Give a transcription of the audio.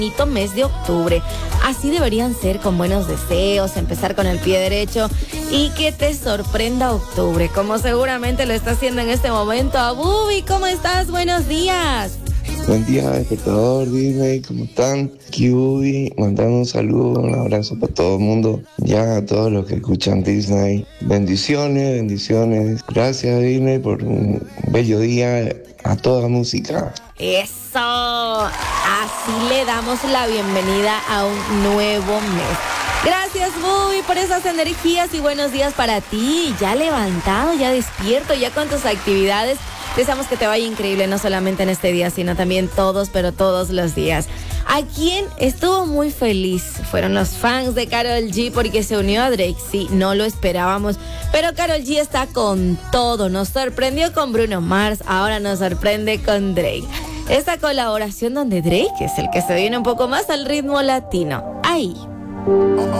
bonito mes de octubre. Así deberían ser, con buenos deseos, empezar con el pie derecho y que te sorprenda octubre, como seguramente lo está haciendo en este momento. Abubi, ¿cómo estás? Buenos días. Buen día, despertador, Disney, ¿cómo están? Aquí Ubi, mandando un saludo, un abrazo para todo el mundo, ya a todos los que escuchan Disney. Bendiciones, bendiciones. Gracias, Disney, por un bello día, a toda música. Eso, así le damos la bienvenida a un nuevo mes. Gracias, Bubi, por esas energías y buenos días para ti. Ya levantado, ya despierto, ya con tus actividades. Deseamos que te vaya increíble, no solamente en este día, sino también todos los días. A quien estuvo muy feliz fueron los fans de Karol G porque se unió a Drake. Sí, no lo esperábamos, pero Karol G está con todo. Nos sorprendió con Bruno Mars, ahora nos sorprende con Drake. Esta colaboración donde Drake es el que se viene un poco más al ritmo latino. Ahí.